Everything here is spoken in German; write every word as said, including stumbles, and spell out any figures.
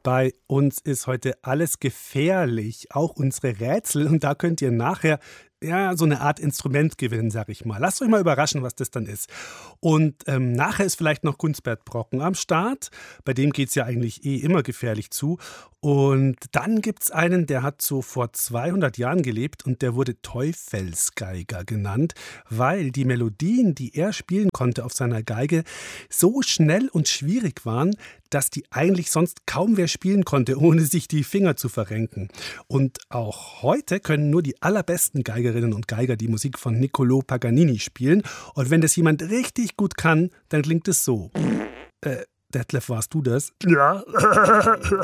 Bei uns ist heute alles gefährlich, auch unsere Rätsel. Und da könnt ihr nachher ja, so eine Art Instrument gewinnen, sag ich mal. Lasst euch mal überraschen, was das dann ist. Und ähm, nachher ist vielleicht noch Gunsbert Brocken am Start. Bei dem geht es ja eigentlich eh immer gefährlich zu. Und dann gibt es einen, der hat so vor zweihundert Jahren gelebt und der wurde Teufelsgeiger genannt, weil die Melodien, die er spielen konnte auf seiner Geige, so schnell und schwierig waren, dass die eigentlich sonst kaum wer spielen konnte, ohne sich die Finger zu verrenken. Und auch heute können nur die allerbesten Geigerinnen und Geiger die Musik von Niccolò Paganini spielen. Und wenn das jemand richtig gut kann, dann klingt es so. Äh, Detlef, warst du das? Ja.